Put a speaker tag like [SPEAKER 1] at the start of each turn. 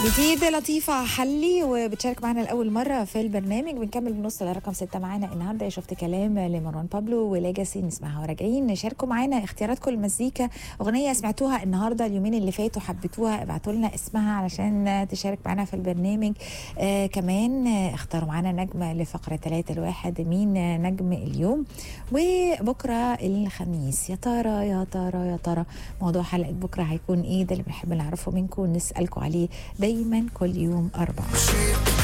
[SPEAKER 1] جديد لطيفة حلي وبتشارك معنا لأول مرة في البرنامج. بنكمل بنص لرقم 6 معانا النهاردة. شفت كلام لمروان بابلو ولاجاسي، نسمعها وراجعين. شاركوا معانا اختياراتكم المزيكا، أغنية سمعتوها النهاردة اليومين اللي فاتوا حبيتوها، ابعتوا لنا اسمها علشان تشارك معنا في البرنامج. كمان اختاروا معانا نجمة لفقرة 3 لواحد، مين نجم اليوم. وبكرة الخميس يا ترى يا ترى يا ترى موضوع حلقة بكرة هيكون ايه؟ ده اللي بنحب نعرفه منكم ونسألكم عليه دايما كل يوم 4.